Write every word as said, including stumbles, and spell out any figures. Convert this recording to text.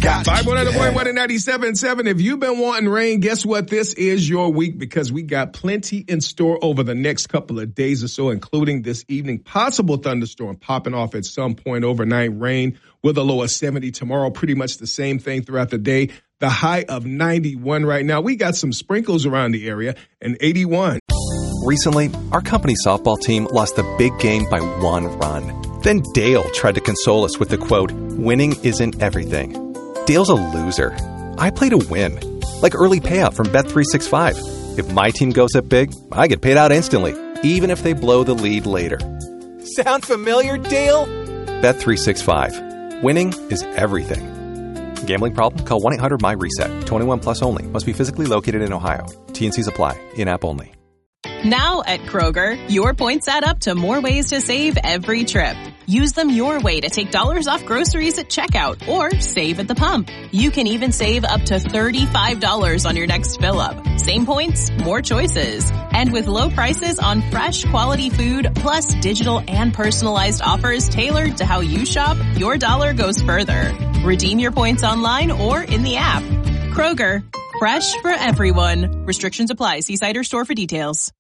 got five one hundred point one and ninety-seven point seven. If you've been wanting rain, guess what? This is your week because we got plenty in store over the next couple of days or so, including this evening. Possible thunderstorm popping off at some point overnight. Rain with a low of seventy tomorrow. Pretty much the same thing throughout the day. The high of ninety-one right now. We got some sprinkles around the area and eighty-one. Recently, our company softball team lost the big game by one run. Then Dale tried to console us with the quote, "Winning isn't everything." Dale's a loser. I play to win. Like early payout from Bet three sixty-five. If my team goes up big, I get paid out instantly, even if they blow the lead later. Sound familiar, Dale? Bet three sixty-five. Winning is everything. Gambling problem? Call one eight hundred M Y RESET. twenty-one plus only. Must be physically located in Ohio. T N Cs apply. In-app only. Now at Kroger, your points add up to more ways to save every trip. Use them your way to take dollars off groceries at checkout or save at the pump. You can even save up to thirty-five dollars on your next fill-up. Same points, more choices. And with low prices on fresh, quality food, plus digital and personalized offers tailored to how you shop, your dollar goes further. Redeem your points online or in the app. Kroger, fresh for everyone. Restrictions apply. See site or store for details.